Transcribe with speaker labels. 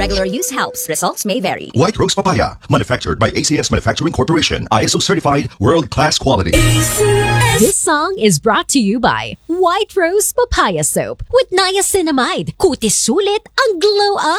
Speaker 1: regular use helps. Results may vary.
Speaker 2: White Rose Papaya, manufactured by ACS Manufacturing Corporation, ISO certified, world-class quality.
Speaker 3: This song is brought to you by White Rose Papaya Soap with niacinamide. Kutis sulit ang glow up.